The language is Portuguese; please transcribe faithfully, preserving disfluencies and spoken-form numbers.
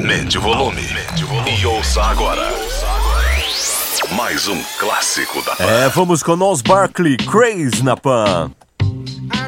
Aumente o volume. E ouça agora. Mais um clássico da Pan. É, vamos com Nos Barkley, Craze na Pan.